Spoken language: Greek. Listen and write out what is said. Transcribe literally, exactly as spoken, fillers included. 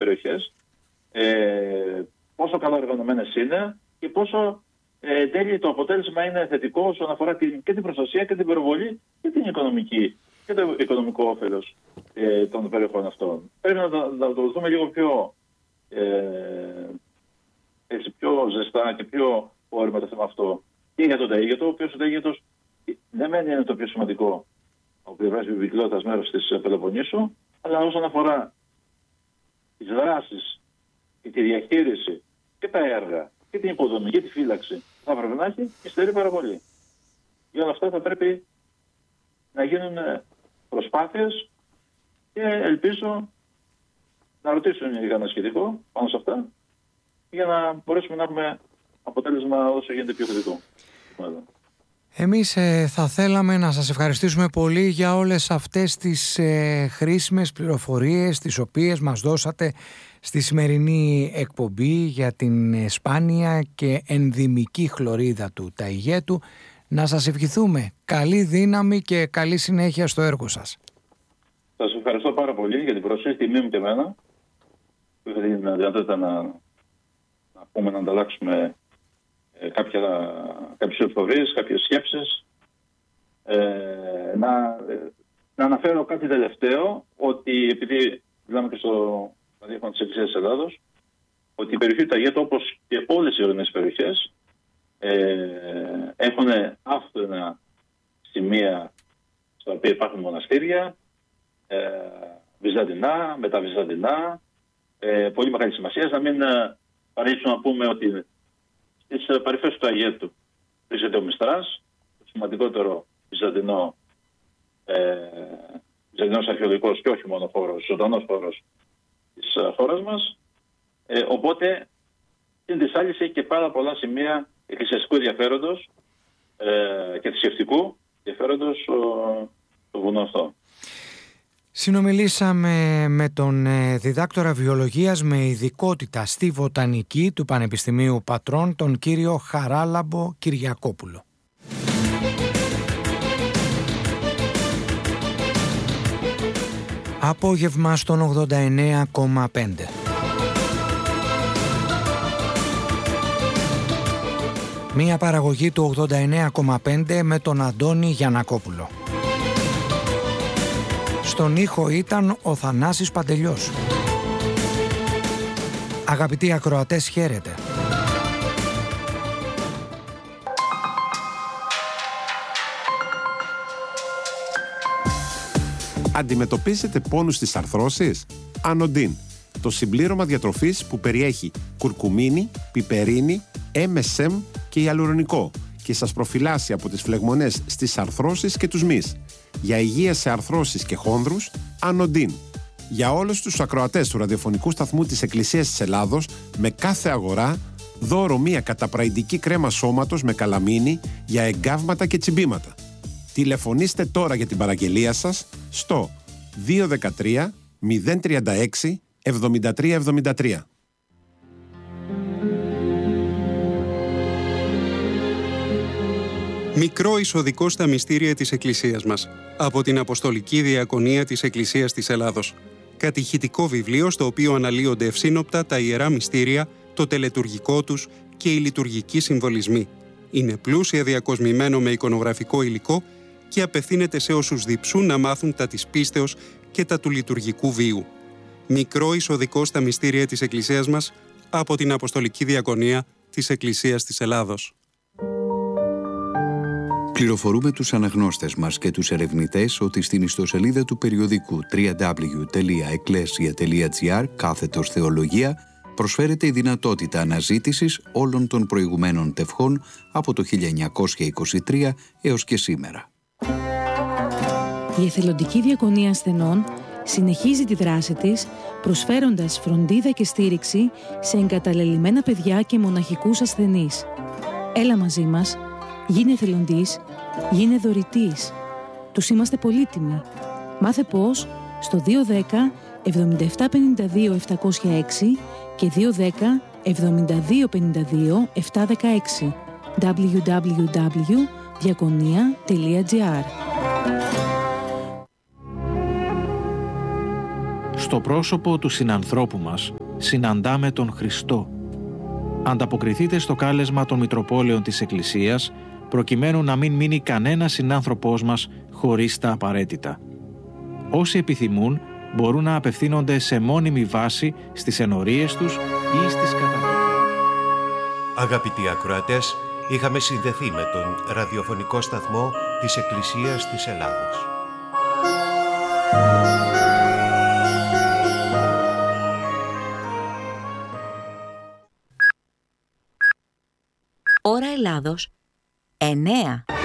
περιοχές, ε, πόσο καλά οργανωμένες είναι και πόσο ε, τέλει το αποτέλεσμα είναι θετικό όσον αφορά την, και την προστασία και την προβολή και την οικονομική και το οικονομικό όφελος ε, των περιοχών αυτών. Πρέπει να, να το δούμε λίγο πιο, ε, έτσι, πιο ζεστά και πιο όρημα το θέμα αυτό και για τον Ταΐγετο, ο οποίος ο Ταΐγετος δεν μένει είναι το πιο σημαντικό από πλευράς βιβλικότητας μέρος της Πελοποννήσου, αλλά όσον αφορά τις δράσεις και τη διαχείριση και τα έργα και την υποδομή και τη φύλαξη θα πρέπει να έχει υστερεί πάρα πολύ. Για όλα αυτά θα πρέπει να γίνουν προσπάθειες και ελπίζω να ρωτήσουν για ένα σχετικό πάνω σε αυτά για να μπορέσουμε να έχουμε αποτέλεσμα όσο γίνεται πιο θετικό. Εμείς ε, θα θέλαμε να σας ευχαριστήσουμε πολύ για όλες αυτές τις ε, χρήσιμες πληροφορίες τις οποίες μας δώσατε στη σημερινή εκπομπή για την σπάνια και ενδυμική χλωρίδα του Ταιγέτου. Να σας ευχηθούμε καλή δύναμη και καλή συνέχεια στο έργο σας. Σας ευχαριστώ πάρα πολύ για την προσοχή, τιμή μου και εμένα που είχα την δυνατότητα να, να πούμε να ανταλλάξουμε ε, κάποια, κάποιες πληροφορίες, κάποιες σκέψεις. Ε, να, ε, να αναφέρω κάτι τελευταίο, ότι επειδή μιλάμε και στο ραδιόφωνο της Εκκλησίας της Ελλάδος, ότι η περιοχή του Ταιγέτου, όπως και όλες οι ορεινές περιοχές, ε, έχουν άφθονα σημεία στα οποία υπάρχουν μοναστήρια, ε, βυζαντινά, μεταβυζαντινά, ε, πολύ μεγάλη σημασία. Να μην ε, παραλείψουμε να πούμε ότι στις ε, παρυφές του Ταιγέτου βρίσκεται ο Μιστράς, το σημαντικότερο βυζαντινό, ε, βυζαντινός αρχαιολογικός και όχι μόνο χώρος, ζωντανός χώρος της ε, χώρας μας. Ε, οπότε την της άλλης έχει και πάρα πολλά σημεία εκκλησιαστικού ενδιαφέροντος ε, και θρησκευτικού ενδιαφέροντος το βουνό αυτό. Συνομιλήσαμε με τον διδάκτορα βιολογίας με ειδικότητα στη βοτανική του Πανεπιστημίου Πατρών, τον κύριο Χαράλαμπο Κυριακόπουλο. Απόγευμα στον ογδόντα εννέα κόμμα πέντε. Μία παραγωγή του ογδόντα εννέα κόμμα πέντε με τον Αντώνη Γιαννακόπουλο. Στον ήχο ήταν ο Θανάσης Παντελιός. Αγαπητοί ακροατές, χαίρετε. Αντιμετωπίζετε πόνους στις αρθρώσεις? Ανοντίν, το συμπλήρωμα διατροφής που περιέχει κουρκουμίνη, πιπερίνη, εμ ες εμ και ιαλουρονικό και σας προφυλάσσει από τις φλεγμονές στις αρθρώσεις και τους μυς. Για υγεία σε αρθρώσεις και χόνδρους, Ανοντίν. Για όλους τους ακροατές του ραδιοφωνικού σταθμού της Εκκλησίας της Ελλάδος, με κάθε αγορά, δώρο μία καταπραϊντική κρέμα σώματος με καλαμίνη για εγκάβματα και τσιμπήματα. Τηλεφωνήστε τώρα για την παραγγελία σας στο δύο ένα τρία μηδέν τρία έξι εβδομήντα τρία εβδομήντα τρία. Μικρό εισοδικό στα μυστήρια της Εκκλησίας μας, από την Αποστολική Διακονία της Εκκλησίας της Ελλάδος. Κατηχητικό βιβλίο στο οποίο αναλύονται ευσύνοπτα τα ιερά μυστήρια, το τελετουργικό τους και οι λειτουργικοί συμβολισμοί. Είναι πλούσια διακοσμημένο με εικονογραφικό υλικό και απευθύνεται σε όσους διψούν να μάθουν τα της πίστεως και τα του λειτουργικού βίου. Μικρό εισοδικό στα μυστήρια της Εκκλησίας μας, από την Αποστολική Διακονία της Εκκλησίας της Ελλάδος. Πληροφορούμε τους αναγνώστες μας και τους ερευνητές ότι στην ιστοσελίδα του περιοδικού double-u double-u double-u τελεία εκκλέσια τελεία τζι άρ κάθετος θεολογία προσφέρεται η δυνατότητα αναζήτησης όλων των προηγουμένων τευχών από το χίλια εννιακόσια είκοσι τρία έως και σήμερα. Η Εθελοντική Διακονία Ασθενών συνεχίζει τη δράση της προσφέροντας φροντίδα και στήριξη σε εγκαταλελειμμένα παιδιά και μοναχικούς ασθενείς. Έλα μαζί μας, γίνε εθελοντής, γίνε δωρητής. Τους είμαστε πολύτιμοι. Μάθε πώς στο δύο ένα μηδέν εβδομήντα επτά πενήντα δύο επτακόσια έξι και δύο ένα μηδέν εβδομήντα δύο πενήντα δύο επτακόσια δεκαέξι double-u double-u double-u τελεία διακονία τελεία τζι άρ. Στο πρόσωπο του συνανθρώπου μας συναντάμε τον Χριστό. Ανταποκριθείτε στο κάλεσμα των Μητροπόλεων της Εκκλησίας, προκειμένου να μην μείνει κανένας συνάνθρωπός μας χωρίς τα απαραίτητα. Όσοι επιθυμούν, μπορούν να απευθύνονται σε μόνιμη βάση στις ενορίες τους ή στις καταβολές. Αγαπητοί ακροατές, είχαμε συνδεθεί με τον ραδιοφωνικό σταθμό της Εκκλησίας της Ελλάδος. Ώρα Ελλάδος, εννέα.